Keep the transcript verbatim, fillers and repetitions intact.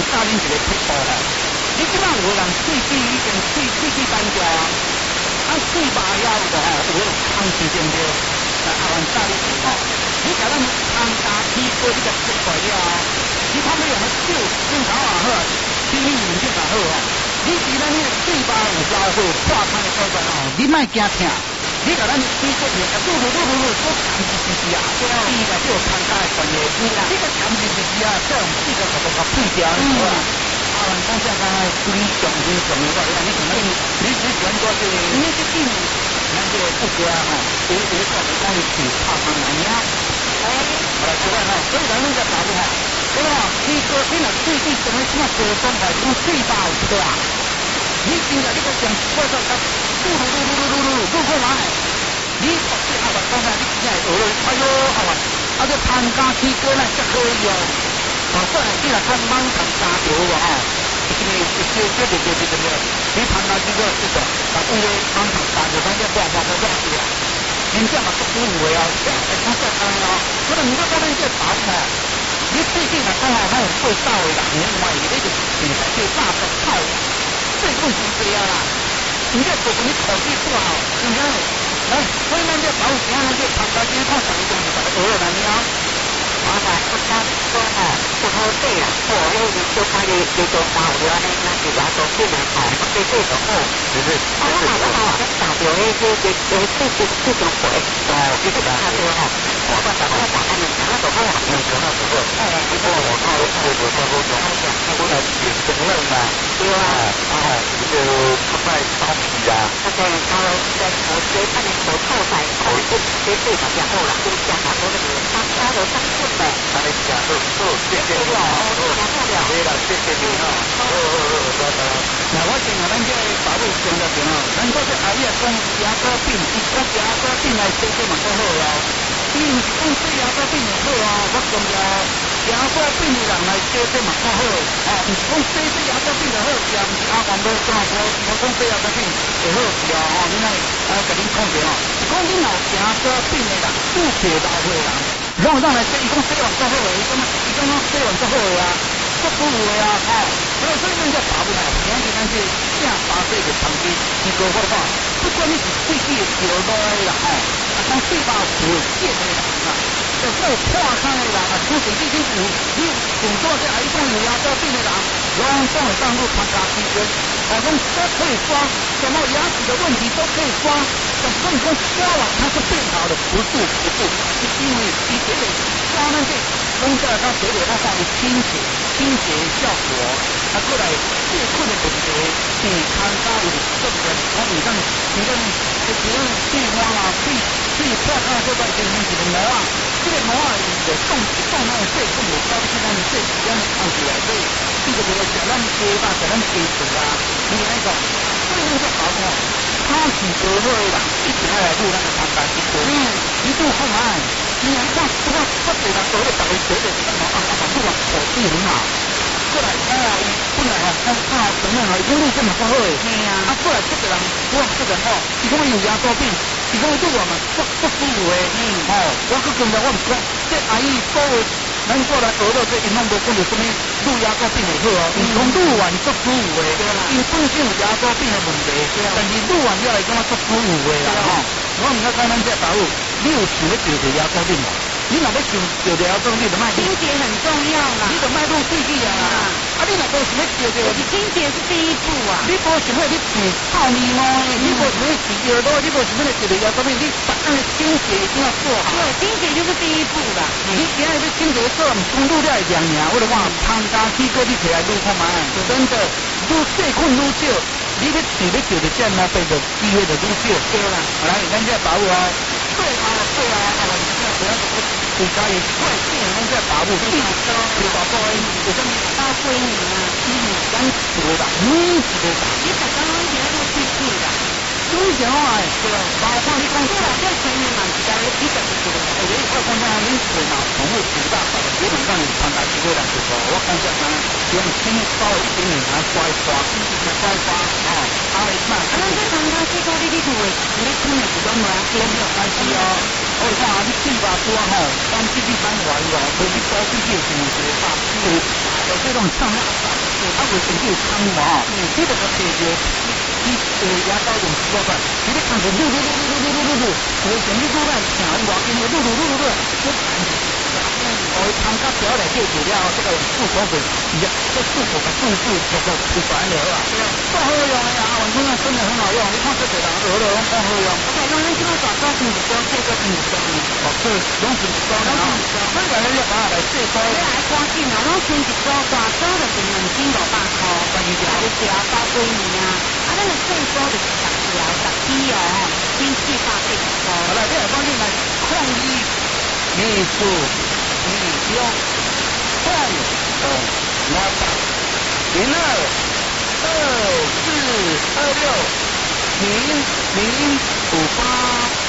教恁一个撇步吼。你即摆有个人喙齿已经喙喙齿单调啊，啊喙巴也有个吼，有个空气对不对？啊，阿元教你吼，你甲咱汤加起锅，你甲撇过了后，你看要用个酒镜头也好，气味面色也好哦。你伫咱迄个嘴巴有老火破开的所在吼，你莫惊痛。你甲咱起锅面，啊，嘟嘟嘟嘟嘟，都咸滋滋滋啊，对啊，伊个就有汤加的关系。你个咸滋滋滋啊，再用四个角度甲配掉，你知啊？啊，咱讲正讲诶，非常非常的话，你可能你你喜欢做这个，你是避免咱这个不加吼，有有说是讲是泡汤来呀。哎，好了，这个吼，所以咱们在搞不好，对吧？你说你若最近什么什么活动来，从最大有错啊？你现在你个讲说说讲，嘟嘟嘟嘟嘟嘟嘟嘟过来，你不是阿爸刚才你现在学了，哎呦阿爸，啊这汤加起锅呢才可以哦。哦，再来你若看满汤加油个吼，一个一个这这这这这这，你汤加起锅这个，把有个满汤加油，咱这拌拌拌拌去啊。人家嘛做服务的哦，这样才讲正当哦。可能你说咱这包吼，你最近来讲吼，那有做到的人，另外一个就是现在就大个泡，这问题这样啦。你这做你口气不好，你看，来，所以咱这包钱，咱这汤加起看什么东西，把它鹅来了。麻烦不加说吼，不好对啦，我迄个小开的叫做包了呢，那是牙膏品啊，吼，对对就好，是不是？啊，我嘛我嘛我打掉迄个个个这这这种货，哦，这个打掉吼，我把打我打安尼，打到好，嗯，打到好，哎，不过我靠，这个差不多，我来点承认嘛，对啊，啊，这个不卖烧皮啊，那个高在我这看你口臭菜，口这这这比较好啦，就加拿多那个他他的上次呗，他的加多多谢谢你哦，加多了，对了，谢谢你哦，哦哦哦，好的。那我今日咱这法律上的点哦，咱这个阿姨讲牙膏病，伊讲牙膏病来做做嘛较好哦。伊毋是讲做牙膏病就好哦，我强调牙膏病的人来做做嘛较好，哦，毋是讲做做牙膏病就好，也毋是阿公都讲无无讲做牙膏病就好是哦，哦，你来啊，甲恁讲者哦，是讲你有牙膏病的人，拄着老岁人，让让来说，伊讲洗完做好诶，伊讲伊讲讲洗完做好诶啊。不服务的啊，哦，所以所以咱这打不来，你看咱这正八岁的长期，你讲我讲，不管你是喙齿有落来啦，哦，啊，讲嘴巴有结的人啊，就说破开的人啊，出水地区有，你顶多这癌症有牙膏病的人，拢总会上路参加期间，哦，讲都可以刷，什么牙齿的问题都可以刷，但是你讲刷完它是变好的，不是不是，是因为你这个刷那些。拢在它嘴里它放有清洁、清洁效果，啊，过来最困的问题是看到有这个，我你看，你看，就比如地方啊，地地破开这块就是一个膜啊，这个膜啊有动动那种细菌有高气那种细菌这样放出来，所以这个这个小咱鸡吧，小咱鸡翅啊，你那个，所以那个好哦，它是不会的，一起来录那个长干一锅，嗯，一度后来。你看，这个这个人所谓打的绝对是什么啊？啊，不管口气很好，过来哎呀，本来哦，他他承认了，已经录这么多了。对呀。啊，过来这个人，我这个人哦，伊讲有牙膏病，伊讲对我嘛不不舒服诶。嗯。哦，我去跟着我唔讲，这阿姨所有咱过来学到这银行无讲有什么录牙膏病的好哦，伊讲录完不舒服诶。对啦。因本身有牙膏病的问题，但是录完了来讲啊不舒服诶啦吼。我唔要讲咱这大陆。你有想要得着牙膏病无？你若要想得着牙膏病，就卖清洁很重要啦。 你就卖入喙齿啊！啊，你若无想要得着， 清洁是第一步啊。 你无想要你治泡面膜，你无想要治药多，你无想要得着牙膏病，你把那个清洁一定要做好。 对，清洁就是第一步啦。 你今日要清洁做，唔讲愈了会凉呀。我就讲汤加起锅，你起来愈看卖，真的愈细菌愈少。你要治要得着这毛病的机会就愈少。对啦，来，咱这把握哦。对啊，对啊，啊，我们现在主要是国家也快进入在保护，地方有保护诶，有什么大规模啊，嗯，咱做啦，每一个啦， 你才刚刚起来都去去啦， 每一个哎，对啊，包括你讲对啦，这前面嘛是在你个是做， 我觉得我讲讲你做嘛，从我最大把的基本上有参加机会来就说，我讲讲讲，用轻稍微一点点来刷一刷，来刷一刷，哦，啊，那啊，咱这参加机构你你做诶，你听的是怎么啊？ 都没有关系哦。我看啊，你嘴巴多吼，咱自己班玩哦，所以多自己有选择吧，有有这种上拉法，啊，为什么有汤嘛？嗯，这个个解决，你呃牙膏用多少？你得看着噜噜噜噜噜噜噜噜，为什么噜来听我因为噜噜噜噜噜，我我汤甲表来解决了，这个漱口水，也这漱口的漱漱这个吐出来了啊，不好用呀，我真的真的很好用，你看这个人鹅了，拢不好用。 OK，那咱这个大哥是唔多，这个是唔多呢？ 哦，对，拢是唔多呢。咱个人要把它来制作。 你来赶紧啊！我先一组大组就是两千五百块，十二条一条包几年啊？啊，咱个细组就是十条十支哦，千四百八十块。 好了，你来赶紧来创意艺术艺术创哦，我打零二二四二六零零五八。